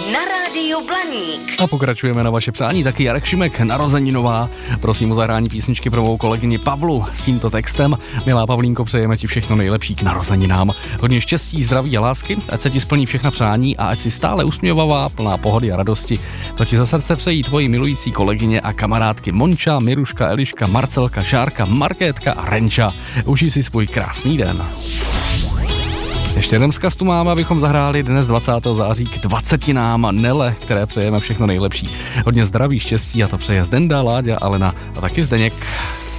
Na rádiu Blaník. A pokračujeme na vaše přání, taky Jarek Šimek, narozeninová. Prosím o zahrání písničky pro mou kolegyni Pavlu s tímto textem. Milá Pavlínko, přejeme ti všechno nejlepší k narozeninám. Hodně štěstí, zdraví a lásky, ať se ti splní všechna přání a ať si stále usměvavá, plná pohody a radosti. To ti za srdce přejí tvoji milující kolegyně a kamarádky Monča, Miruška, Eliška, Marcelka, Šárka, Markétka a Renča. Užij si svůj krásný den. Ještě jeden vzkaz tu máme, abychom zahráli dnes 20. září k 20. Nele, které přejeme všechno nejlepší. Hodně zdraví, štěstí a to přeje Zdenda, Láďa, Alena a taky Zdeněk.